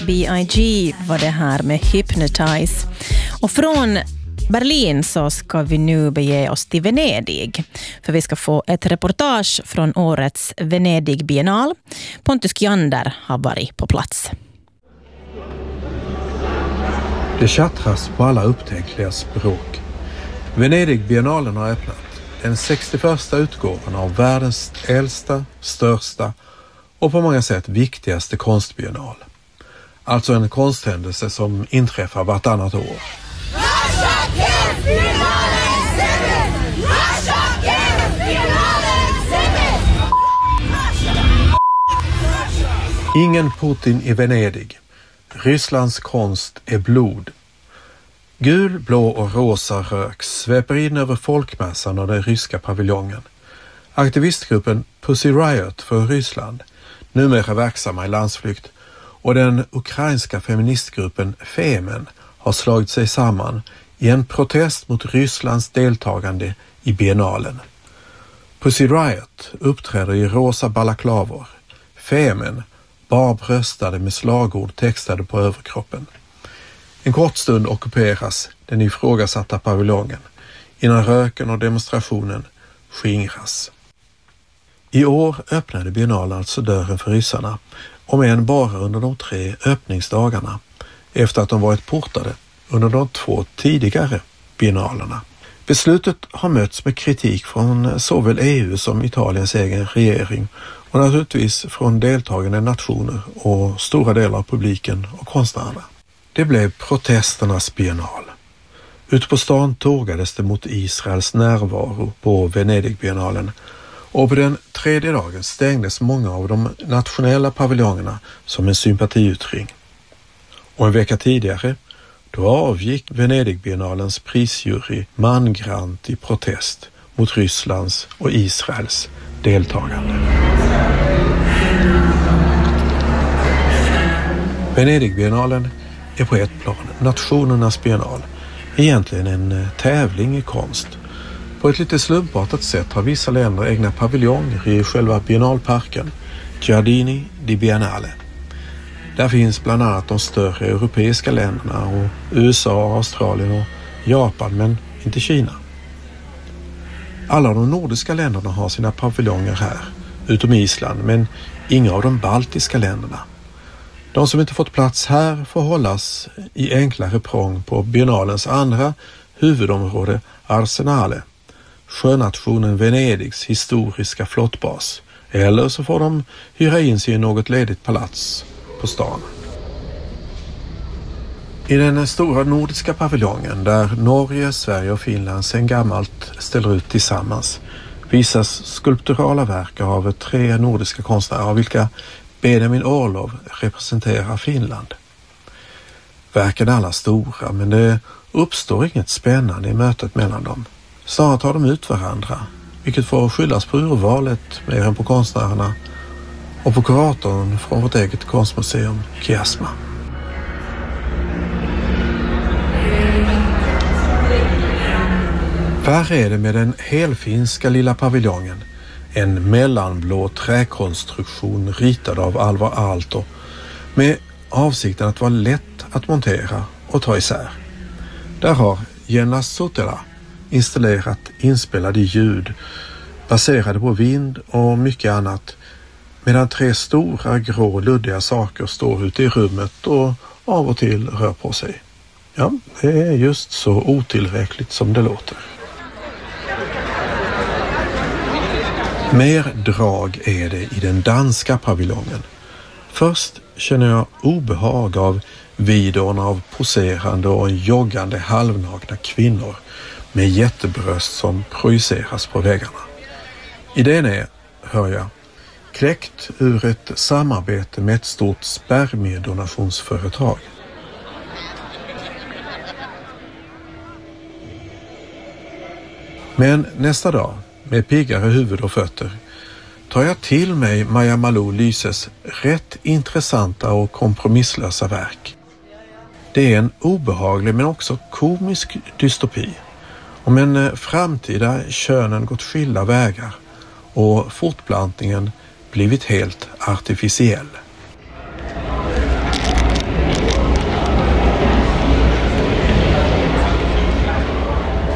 B.I.G. var det här med Hypnotize. Och från Berlin så ska vi nu bege oss till Venedig. För vi ska få ett reportage från årets Venedig Biennal. Pontus Kjander har varit på plats. Det tjattras på alla upptänkliga språk. Venedig Biennalen har öppnat. Den 61:a utgåvan av världens äldsta, största och på många sätt viktigaste konstbiennal. Alltså en konsthändelse som inträffar vartannat år. Ingen Putin i Venedig. Rysslands konst är blod. Gul, blå och rosa rök sveper in över folkmassan och den ryska paviljongen. Aktivistgruppen Pussy Riot för Ryssland, numera verksamma i landsflykt, och den ukrainska feministgruppen Femen har slagit sig samman i en protest mot Rysslands deltagande i biennalen. Pussy Riot uppträder i rosa balaklavor. Femen barbröstade med slagord textade på överkroppen. En kort stund ockuperas den ifrågasatta paviljongen innan röken och demonstrationen skingras. I år öppnade biennalen alltså dörren för ryssarna, om än bara under de 3 öppningsdagarna, efter att de varit portade under de 2 tidigare biennalerna. Beslutet har mötts med kritik från såväl EU som Italiens egen regering och naturligtvis från deltagande nationer och stora delar av publiken och konstnärerna. Det blev protesternas biennal. Ute på stan tågades det mot Israels närvaro på Venedigbiennalen, och på den 3:e dagen stängdes många av de nationella paviljongerna som en sympatiyttring. Och en vecka tidigare, då avgick Venedigbiennalens prisjury mangrant i protest mot Rysslands och Israels deltagande. Venedigbiennalen är på ett plan nationernas biennal, egentligen en tävling i konst. På ett lite slumpartat sätt har vissa länder egna paviljonger i själva biennalparken, Giardini di Biennale. Där finns bland annat de större europeiska länderna och USA, Australien och Japan, men inte Kina. Alla de nordiska länderna har sina paviljonger här, utom Island, men inga av de baltiska länderna. De som inte fått plats här får hållas i enklare prång på biennalens andra huvudområde, Arsenale, sjönationen Venedigs historiska flottbas, eller så får de hyra in sig i något ledigt palats på stan. I den stora nordiska paviljongen, där Norge, Sverige och Finland sedan gammalt ställer ut tillsammans, visas skulpturala verk av 3 nordiska konstnärer, av vilka Benjamin Orlov representerar Finland. Verken är alla stora, men det uppstår inget spännande i mötet mellan dem. Snarare tar de ut varandra, vilket får skyllas på urvalet mer än på konstnärerna och på kuratorn från vårt eget konstmuseum, Kiasma. Värre är det med den helfinska lilla paviljongen, en mellanblå träkonstruktion ritad av Alvar Aalto med avsikten att vara lätt att montera och ta isär. Där har Jenna Sutela installerat inspelade ljud baserade på vind och mycket annat, medan 3 stora grå luddiga saker står ute i rummet och av och till rör på sig. Ja, det är just så otillräckligt som det låter. Mer drag är det i den danska paviljongen. Först känner jag obehag av videon av poserande och joggande halvnakna kvinnor med jättebröst som projiceras på väggarna. Idén är, hör jag, kläckt ur ett samarbete med ett stort spermiedonationsföretag. Men nästa dag, med piggare huvud och fötter, tar jag till mig Maja Malou Lyses rätt intressanta och kompromisslösa verk. Det är en obehaglig men också komisk dystopi om en framtida könen gått skilda vägar och fortplantningen blivit helt artificiell.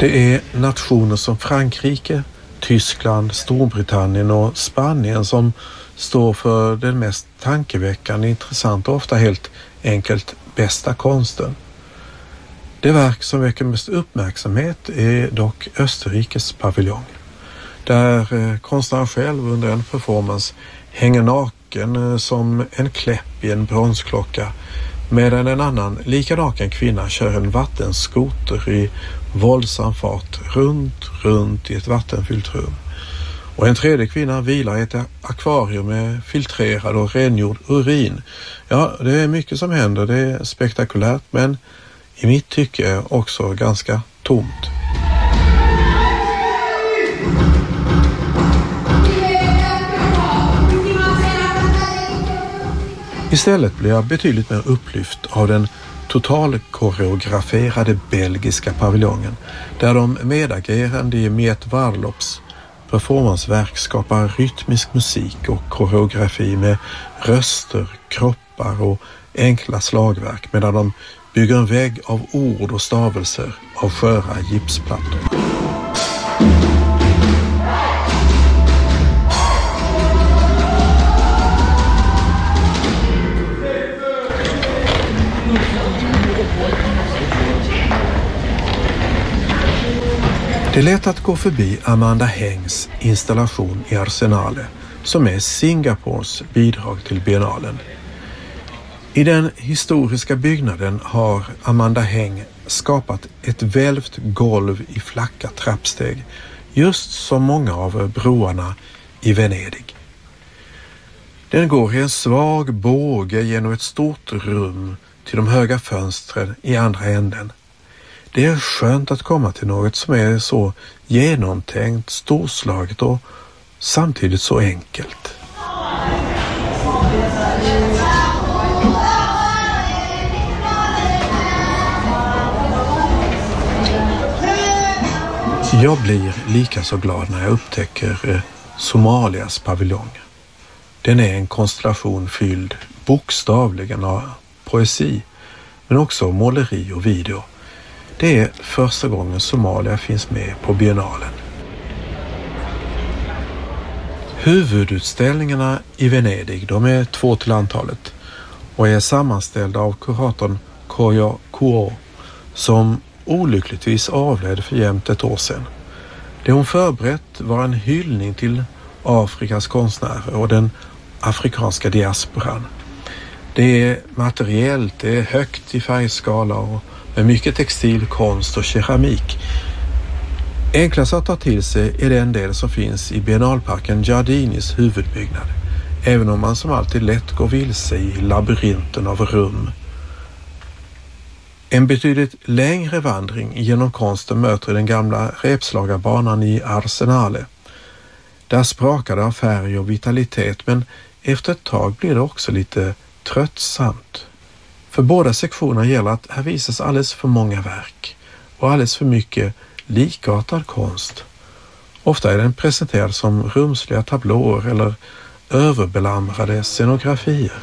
Det är nationer som Frankrike, Tyskland, Storbritannien och Spanien som står för den mest tankeväckande, intressanta och ofta helt enkelt bästa konsten. Det verk som väcker mest uppmärksamhet är dock Österrikes paviljong, där konstnären själv under en performance hänger naken som en kläpp i en bronsklocka, medan en annan lika naken kvinna kör en vattenskoter i våldsam fart runt i ett vattenfyllt rum. Och en tredje kvinna vilar i ett akvarium med filtrerad och rengjord urin. Ja, det är mycket som händer, det är spektakulärt, men i mitt tycke också ganska tomt. Istället blir jag betydligt mer upplyft av den totalkoreograferade belgiska paviljongen, där de medagerande i Miet Varlops performanceverk skapar rytmisk musik och koreografi med röster, kroppar och enkla slagverk, medan de bygger en vägg av ord och stavelser av sköra gipsplattor. Det är lätt att gå förbi Amanda Hengs installation i Arsenale, som är Singapores bidrag till biennalen. I den historiska byggnaden har Amanda Heng skapat ett välvt golv i flacka trappsteg, just som många av broarna i Venedig. Den går i en svag båge genom ett stort rum till de höga fönstren i andra änden. Det är skönt att komma till något som är så genomtänkt, storslaget och samtidigt så enkelt. Jag blir lika så glad när jag upptäcker Somalias paviljong. Den är en konstellation fylld bokstavligen av poesi, men också måleri och video. Det är första gången Somalia finns med på biennalen. Huvudutställningarna i Venedig, de är 2 till antalet och är sammanställda av kuratorn Koyo Kuo, som olyckligtvis avled för jämnt ett år sedan. Det hon förberett var en hyllning till Afrikas konstnärer och den afrikanska diasporan. Det är materiellt, det är högt i färgskala och med mycket textil, konst och keramik. Enklast att ta till sig är den del som finns i biennalparken Giardinis huvudbyggnad, även om man som alltid lätt går vilse i labyrinten av rum. En betydligt längre vandring genom konsten möter den gamla repslagarbanan i Arsenale. Där sprakar det av färg och vitalitet, men efter ett tag blir det också lite tröttsamt. För båda sektionerna gäller att här visas alldeles för många verk och alldeles för mycket likartad konst. Ofta är den presenterad som rumsliga tablåer eller överbelamrade scenografier.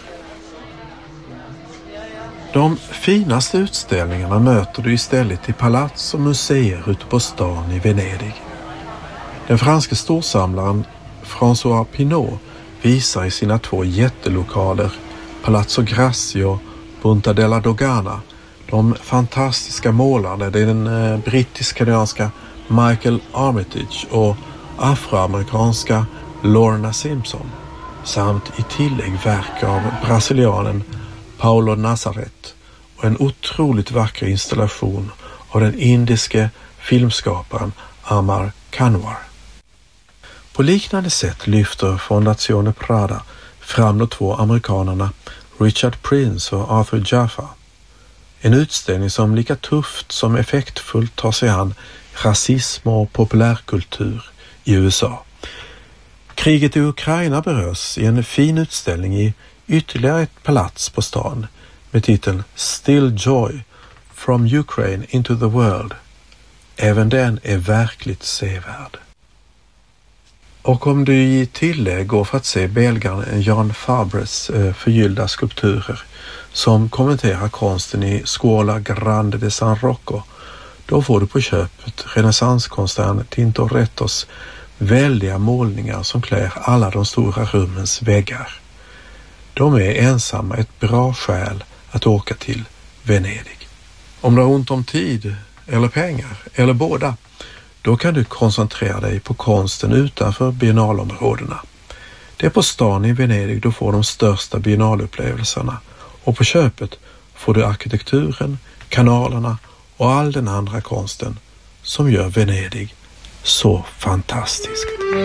De finaste utställningarna möter du istället i palats och museer ute på stan i Venedig. Den franske storsamlaren François Pinault visar i sina 2 jättelokaler, Palazzo Grassi och Punta della Dogana, de fantastiska målarna, den brittisk-kanadianska Michael Armitage och afroamerikanska Lorna Simpson, samt i tillägg verk av brasilianen Paulo Nazaret och en otroligt vacker installation av den indiske filmskaparen Amar Kanwar. På liknande sätt lyfter Fondazione Prada fram de 2 amerikanerna Richard Prince och Arthur Jaffa. En utställning som lika tufft som effektfullt tar sig an rasism och populärkultur i USA. Kriget i Ukraina berörs i en fin utställning i ytterligare ett palats på stan med titeln Still Joy, From Ukraine into the World. Även den är verkligt sevärd. Och om du i tillägg går för att se belgaren Jan Fabres förgyllda skulpturer som kommenterar konsten i Scuola Grande de San Rocco, då får du på köpet renässanskonstnären Tintorettos väldiga målningar som klär alla de stora rummens väggar. De är ensamma ett bra skäl att åka till Venedig. Om du har ont om tid eller pengar eller båda, då kan du koncentrera dig på konsten utanför biennalområdena. Det är på stan i Venedig du får de största biennalupplevelserna, och på köpet får du arkitekturen, kanalerna och all den andra konsten som gör Venedig så fantastiskt.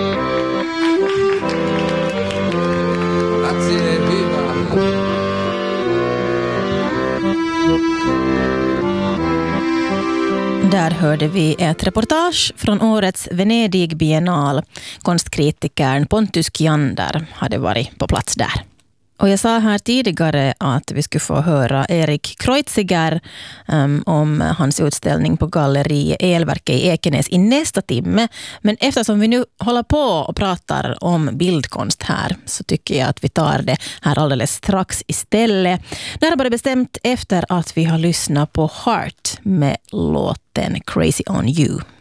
Där hörde vi ett reportage från årets Venedig biennal. Konstkritikern Pontus Kjander hade varit på plats där. Och jag sa här tidigare att vi skulle få höra Erik Kreuziger om hans utställning på galleri Elverket i Ekenäs i nästa timme. Men eftersom vi nu håller på och pratar om bildkonst här, så tycker jag att vi tar det här alldeles strax istället. Det har bara bestämt efter att vi har lyssnat på Heart med låten Crazy on You.